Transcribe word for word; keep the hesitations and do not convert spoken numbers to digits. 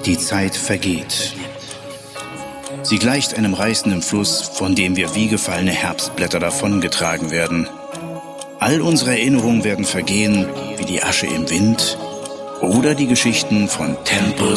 Die Zeit vergeht. Sie gleicht einem reißenden Fluss, von dem wir wie gefallene Herbstblätter davongetragen werden. All unsere Erinnerungen werden vergehen wie die Asche im Wind oder die Geschichten von Tempus